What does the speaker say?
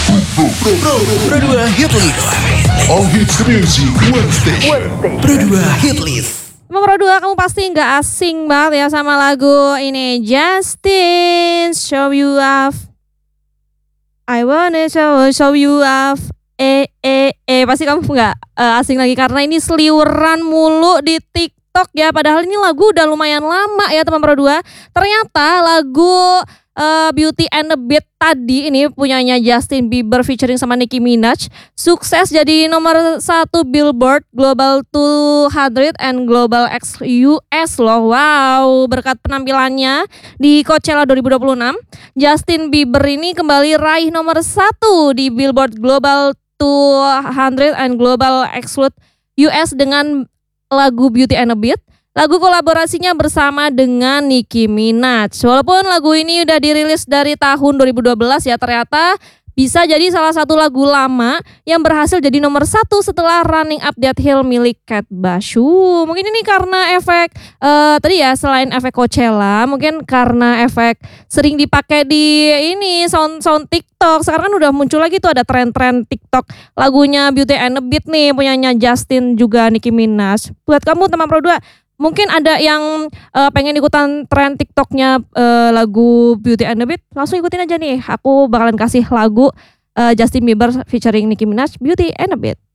Pro 2 Hit List. All hits music, one station. Pro 2 Hit List. Nomor 2, kamu pasti nggak asing banget ya sama lagu ini, Justin Show You Off. I wanna show you off. Pasti kamu nggak asing lagi karena ini seliweran mulu di TikTok ya. Padahal ini lagu udah lumayan lama ya teman Pro 2. Ternyata lagu Beauty and the Beast tadi ini punyanya Justin Bieber featuring sama Nicki Minaj sukses jadi nomor 1 Billboard Global 200 and Global X US loh. Wow, berkat penampilannya di Coachella 2026, Justin Bieber ini kembali raih nomor 1 di Billboard Global 200 and Global X US dengan lagu Beauty and the Beast. Lagu kolaborasinya bersama dengan Nicki Minaj. Walaupun lagu ini udah dirilis dari tahun 2012 ya, ternyata bisa jadi salah satu lagu lama yang berhasil jadi nomor 1 setelah Running Up That Hill milik Kate Bush. Mungkin ini karena efek tadi ya, selain efek Coachella, mungkin karena efek sering dipakai di ini sound TikTok. Sekarang kan udah muncul lagi tuh ada tren-tren TikTok lagunya Beauty and the Beast nih, punyanya Justin juga Nicki Minaj. Buat kamu teman Pro 2, mungkin ada yang pengen ikutan tren TikToknya lagu Beauty and the Beast, langsung ikutin aja nih. Aku bakalan kasih lagu Justin Bieber featuring Nicki Minaj, Beauty and the Beast.